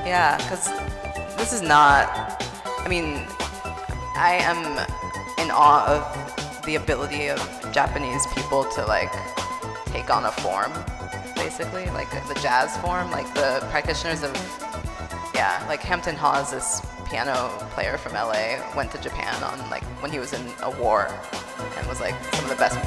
Yeah, because this is not. I mean, I am in awe of the ability of Japanese people to like take on a form, basically, like the jazz form. Like the practitioners of, yeah, like Hampton Hawes, this piano player from LA, went to Japan on like when he was in a war, and was like some of the best